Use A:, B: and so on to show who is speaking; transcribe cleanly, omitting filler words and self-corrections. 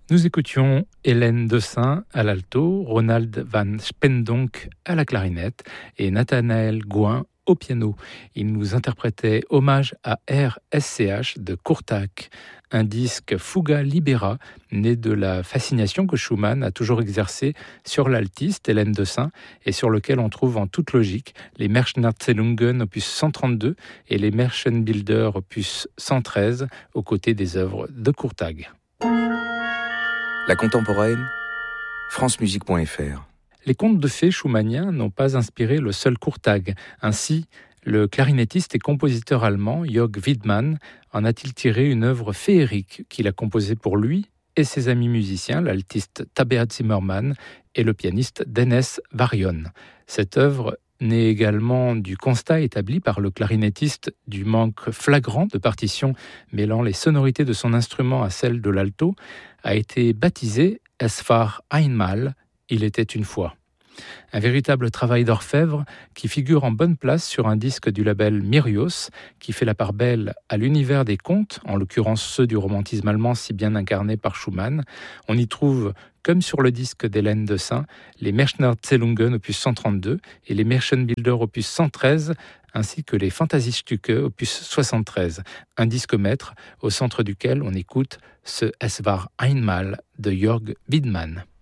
A: Nous écoutions Hélène Dessein à l'alto, Ronald van Spendonck à la clarinette et Nathanaël Gouin au piano. Ils nous interprétaient Hommage à RSCH de Courtac, un disque Fuga Libera, né de la fascination que Schumann a toujours exercée sur l'altiste Hélène Dessein et sur lequel on trouve en toute logique les Märchenerzählungen opus 132 et les Märchenbilder opus 113 aux côtés des œuvres de Courtac.
B: La contemporaine, francemusique.fr.
A: Les contes de fées schumanniens n'ont pas inspiré le seul Courtac. Ainsi, le clarinettiste et compositeur allemand Jörg Widmann en a-t-il tiré une œuvre féerique qu'il a composée pour lui et ses amis musiciens, l'altiste Tabea Zimmermann et le pianiste Dennis Varion. Cette œuvre naît également du constat établi par le clarinettiste du manque flagrant de partitions mêlant les sonorités de son instrument à celles de l'alto, a été baptisée Es war einmal, il était une fois. Un véritable travail d'orfèvre qui figure en bonne place sur un disque du label Myrios, qui fait la part belle à l'univers des contes, en l'occurrence ceux du romantisme allemand si bien incarné par Schumann. On y trouve, comme sur le disque d'Hélène Dessein, les Märchenerzählungen opus 132 et les Märchenbilder opus 113, ainsi que les Fantasiestücke opus 73, un disque maître au centre duquel on écoute ce Es war einmal de Jörg Widmann.